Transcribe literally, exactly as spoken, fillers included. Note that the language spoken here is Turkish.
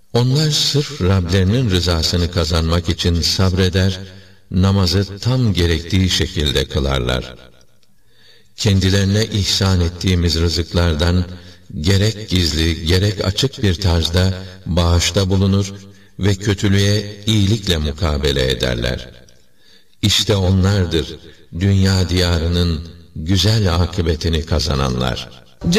Onlar sırf Rablerinin rızasını kazanmak için sabreder, namazı tam gerektiği şekilde kılarlar. Kendilerine ihsan ettiğimiz rızıklardan gerek gizli, gerek açık bir tarzda bağışta bulunur ve kötülüğe iyilikle mukabele ederler. İşte onlardır dünya diyarının güzel akıbetini kazananlar.